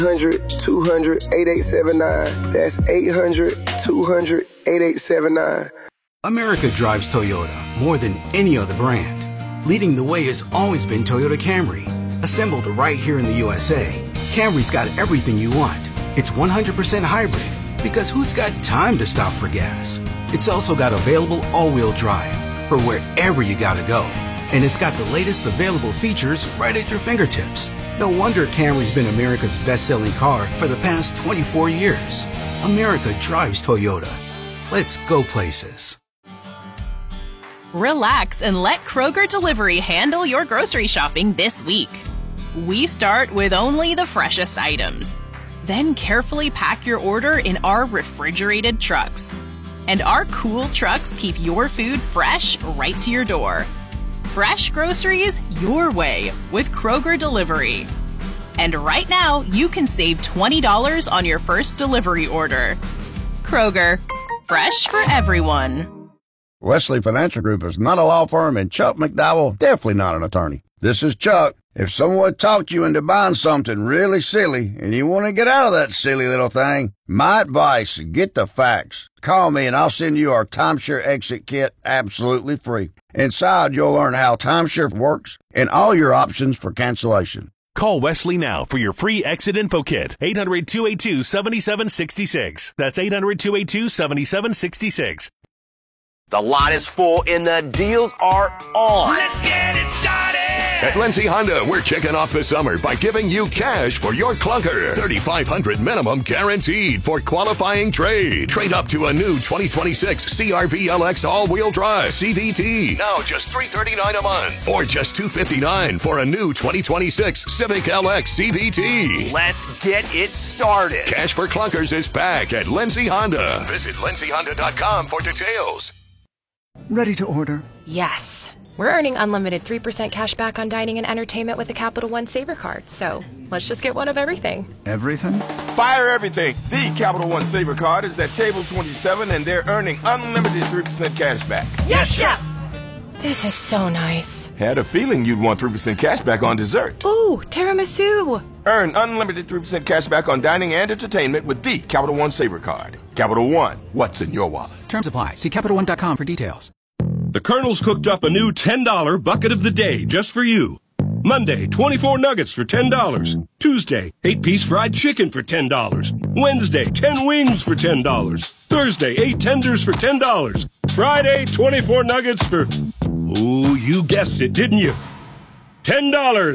800-200-8879. That's 800-200-8879. America drives Toyota more than any other brand. Leading the way has always been Toyota Camry. Assembled right here in the USA, Camry's got everything you want. It's 100% hybrid, because who's got time to stop for gas? It's also got available all-wheel drive for wherever you gotta go. And it's got the latest available features right at your fingertips. No wonder Camry's been America's best-selling car for the past 24 years. America drives Toyota. Let's go places. Relax and let Kroger Delivery handle your grocery shopping this week. We start with only the freshest items. Then carefully pack your order in our refrigerated trucks. And our cool trucks keep your food fresh right to your door. Fresh groceries your way with Kroger Delivery. And right now, you can save $20 on your first delivery order. Kroger, fresh for everyone. Wesley Financial Group is not a law firm, and Chuck McDowell definitely not an attorney. This is Chuck. If someone talked you into buying something really silly and you want to get out of that silly little thing, my advice, get the facts. Call me and I'll send you our timeshare exit kit absolutely free. Inside, you'll learn how timeshare works and all your options for cancellation. Call Wesley now for your free exit info kit. 800-282-7766. That's 800-282-7766. The lot is full and the deals are on. Let's get it started. At Lindsay Honda, we're kicking off the summer by giving you cash for your clunker. $3,500 minimum guaranteed for qualifying trade. Trade up to a new 2026 CR-V LX all-wheel drive CVT. Now just $339 a month. Or just $259 for a new 2026 Civic LX CVT. Let's get it started. Cash for clunkers is back at Lindsay Honda. Visit lindsayhonda.com for details. Ready to order? Yes. We're earning unlimited 3% cash back on dining and entertainment with the Capital One Saver Card. So let's just get one of everything. Everything? Fire everything. The Capital One Saver Card is at table 27 and they're earning unlimited 3% cash back. Yes, Chef! This is so nice. Had a feeling you'd want 3% cash back on dessert. Ooh, tiramisu. Earn unlimited 3% cash back on dining and entertainment with the Capital One Saver Card. Capital One, what's in your wallet? Terms apply. See CapitalOne.com for details. The Colonel's cooked up a new $10 bucket of the day just for you. Monday, 24 nuggets for $10. Tuesday, 8-piece fried chicken for $10. Wednesday, 10 wings for $10. Thursday, 8 tenders for $10. Friday, 24 nuggets for... Oh, you guessed it, didn't you? $10.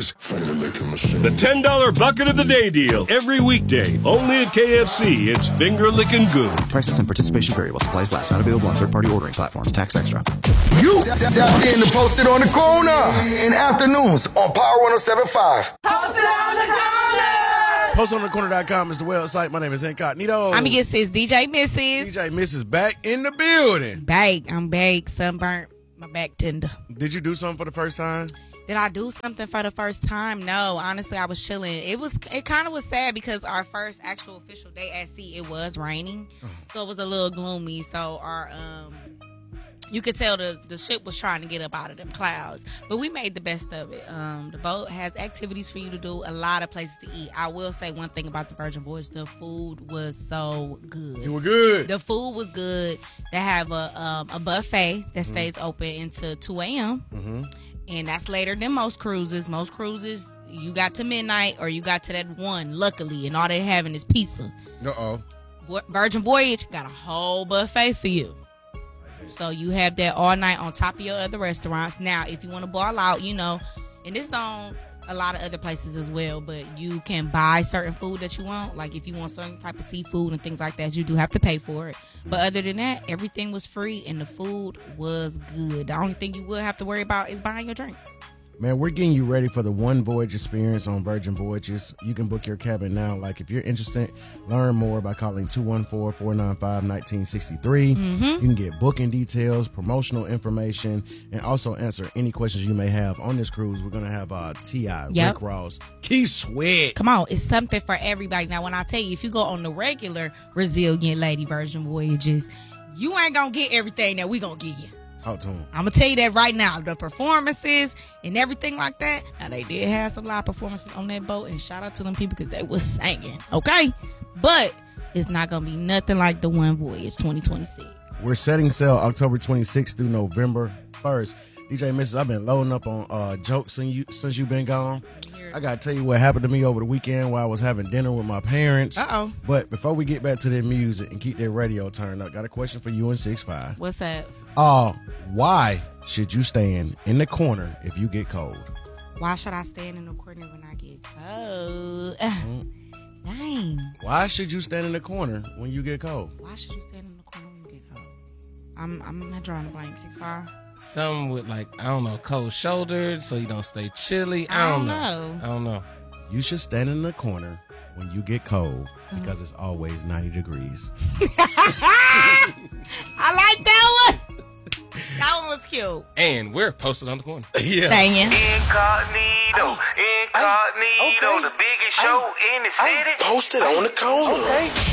The $10 bucket of the day deal. Every weekday. Only at KFC. It's finger-licking good. Prices and participation vary while supplies last. Not available on third-party ordering platforms. Tax extra. You tapped in to Post It on the Corner in afternoons on Power 107.5. Post It on the Corner. PostItOnTheCorner.com is the website. My name is Incognito. I'm your sis, DJ Mrs. DJ Mrs. back in the building. I'm baked, sunburnt, my back tender. Did you do something for the first time? Did I do something for the first time? No, honestly, I was chilling. It kind of was sad because our first actual official day at sea, it was raining, so it was a little gloomy. So our you could tell the ship was trying to get up out of them clouds, but we made the best of it. The boat has activities for you to do, a lot of places to eat. I will say one thing about the Virgin Voyage: the food was so good. It was good. The food was good. They have a buffet that stays open until 2 a.m. Mm-hmm. And that's later than most cruises. Most cruises, you got to midnight or you got to that 1, luckily, and all they're having is pizza. Uh-oh. Virgin Voyage got a whole buffet for you. So you have that all night on top of your other restaurants. Now, if you want to ball out, and this is on a lot of other places as well, but you can buy certain food that you want. Like if you want certain type of seafood and things like that, you do have to pay for it. But other than that, everything was free and the food was good. The only thing you will have to worry about is buying your drinks. Man, we're getting you ready for the One Voyage experience on Virgin Voyages. You can book your cabin now. Like, if you're interested, learn more by calling 214-495-1963. Mm-hmm. You can get booking details, promotional information, and also answer any questions you may have on this cruise. We're going to have T.I., Rick Ross, Keith Sweat. Come on, it's something for everybody. Now, when I tell you, if you go on the regular Resilient Lady Virgin Voyages, you ain't going to get everything that we going to give you. Talk to him. I'm going to tell you that right now. The performances and everything like that. Now, they did have some live performances on that boat, and shout out to them people because they was singing, okay? But it's not going to be nothing like the One Voyage 2026. We're setting sail October 26th through November 1st. DJ Mrs., I've been loading up on jokes since you've been gone. I got to tell you what happened to me over the weekend while I was having dinner with my parents. Uh-oh. But before we get back to that music and keep that radio turned up, got a question for you in 6'5". What's that? Why should you stand in the corner if you get cold? Why should I stand in the corner when I get cold? Dang. Why should you stand in the corner when you get cold? Why should you stand in the corner when you get cold? I'm not drawing a blank. 6'5". Some with cold shoulders so you don't stay chilly. I don't know. You should stand in the corner when you get cold because it's always 90 degrees. I like that one. That one was cute. And we're posted on the corner. Yeah. Dang it. Incognito, the biggest show in the city. Posted on the corner. Okay.